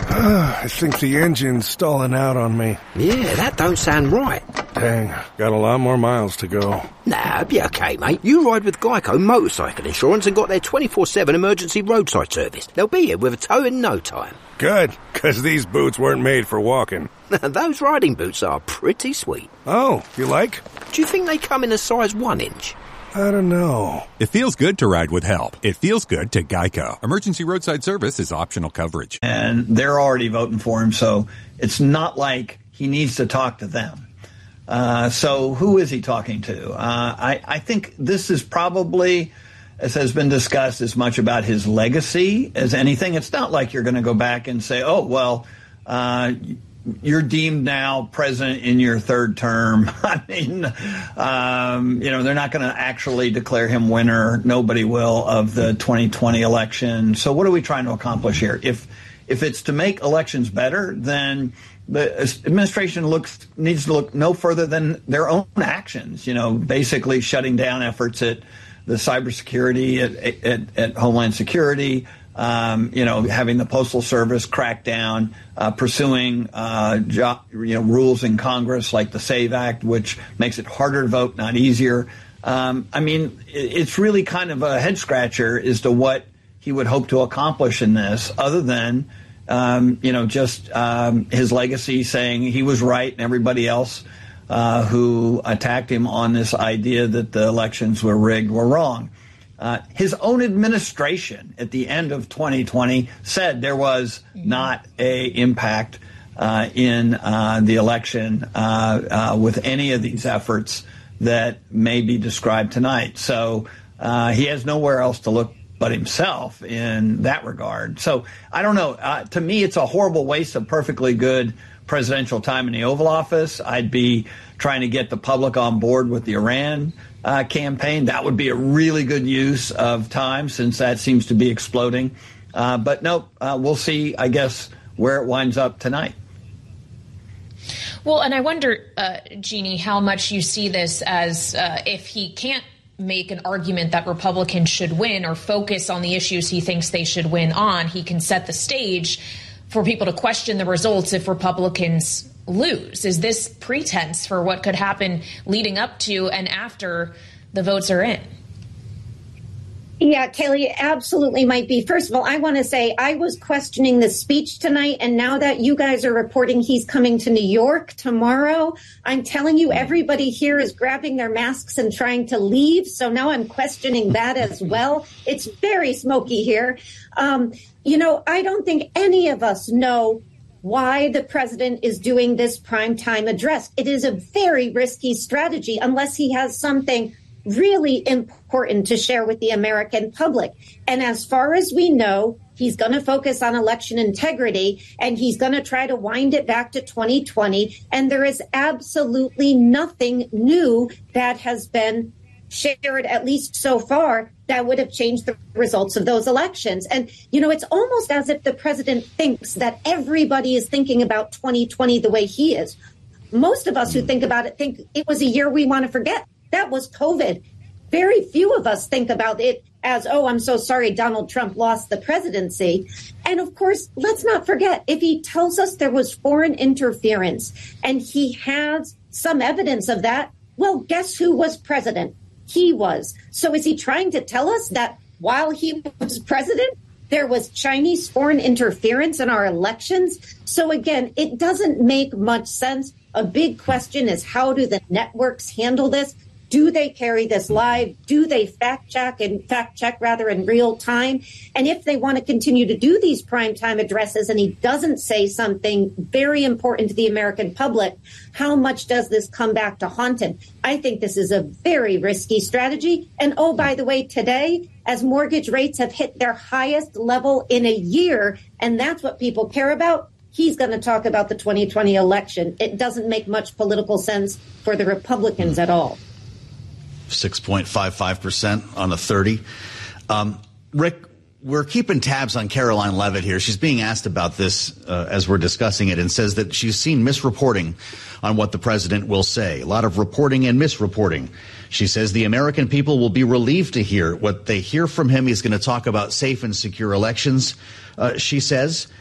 I think the engine's stalling out on me. Yeah, that don't sound right. Dang, got a lot more miles to go. Nah, it'll be okay, mate. You ride with Geico Motorcycle Insurance and got their 24/7 emergency roadside service. They'll be here with a tow in no time. Good, because these boots weren't made for walking. Those riding boots are pretty sweet. Oh, you like? Do you think they come in a size 1 inch? I don't know. It feels good to ride with help. It feels good to Geico. Emergency roadside service is optional coverage. And they're already voting for him, so it's not like he needs to talk to them. So who is he talking to? I think this is probably, as has been discussed, as much about his legacy as anything. It's not like you're going to go back and say, oh, well, you're deemed now president in your third term. I mean, they're not going to actually declare him winner. Nobody will of the 2020 election. So what are we trying to accomplish here? If it's to make elections better, then the administration needs to look no further than their own actions, basically shutting down efforts at the cybersecurity, at Homeland Security, having the Postal Service crack down, pursuing rules in Congress like the SAVE Act, which makes it harder to vote, not easier. It's really kind of a head-scratcher as to what he would hope to accomplish in this, other than, his legacy saying he was right and everybody else who attacked him on this idea that the elections were rigged were wrong. His own administration at the end of 2020 said there was not a impact in the election with any of these efforts that may be described tonight. So he has nowhere else to look but himself in that regard. So I don't know. To me, it's a horrible waste of perfectly good presidential time in the Oval Office. I'd be trying to get the public on board with the Iran campaign. That would be a really good use of time, since that seems to be exploding. But no, we'll see, I guess, where it winds up tonight. Well, and I wonder, Jeannie, how much you see this as if he can't make an argument that Republicans should win or focus on the issues he thinks they should win on, he can set the stage for people to question the results if Republicans lose. Is this pretense for what could happen leading up to and after the votes are in? Yeah, Kelly, it absolutely might be. First of all, I want to say I was questioning the speech tonight, and now that you guys are reporting he's coming to New York tomorrow, I'm telling you, everybody here is grabbing their masks and trying to leave. So now I'm questioning that as well. It's very smoky here. I don't think any of us know why the president is doing this primetime address. It is a very risky strategy unless he has something really important to share with the American public. And as far as we know, he's going to focus on election integrity, and he's going to try to wind it back to 2020. And there is absolutely nothing new that has been shared, at least so far, that would have changed the results of those elections. And, it's almost as if the president thinks that everybody is thinking about 2020 the way he is. Most of us who think about it think it was a year we want to forget. That was COVID. Very few of us think about it as, oh, I'm so sorry Donald Trump lost the presidency. And of course, let's not forget, if he tells us there was foreign interference and he has some evidence of that, well, guess who was president? He was. So is he trying to tell us that while he was president, there was Chinese foreign interference in our elections? So again, it doesn't make much sense. A big question is, how do the networks handle this? Do they carry this live? Do they fact check in real time? And if they want to continue to do these primetime addresses and he doesn't say something very important to the American public, how much does this come back to haunt him? I think this is a very risky strategy. And oh, by the way, today, as mortgage rates have hit their highest level in a year, and that's what people care about, he's going to talk about the 2020 election. It doesn't make much political sense for the Republicans at all. 6.55% on a 30. Rick, we're keeping tabs on Caroline Leavitt here. She's being asked about this as we're discussing it, and says that she's seen misreporting on what the president will say. A lot of reporting and misreporting. She says the American people will be relieved to hear what they hear from him. He's going to talk about safe and secure elections, she says.